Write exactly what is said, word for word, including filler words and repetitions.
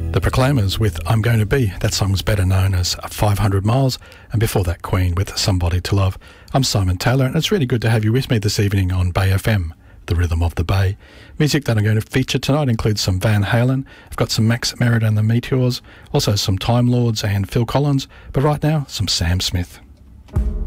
The Proclaimers with I'm Going to Be. That song was better known as five hundred miles, and before that Queen with Somebody to Love. I'm Simon Taylor, and it's really good to have you with me this evening on Bay F M, the rhythm of the Bay. Music that I'm going to feature tonight includes some Van Halen. I've got some Max Merritt and the Meteors, also some Time Lords and Phil Collins, but right now, some Sam Smith.